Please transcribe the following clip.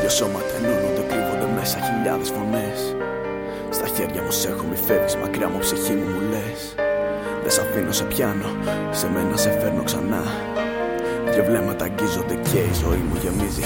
Δυο σώματα ενώνονται, κρύβονται μέσα χιλιάδες φωνές. Στα χέρια μου σε έχω, μη φεύγεις μακριά μου, ψυχή μου λες. Δεν σ' αφήνω, σε πιάνω, σε μένα σε φέρνω ξανά. Δυο βλέμματα αγγίζονται και η ζωή μου γεμίζει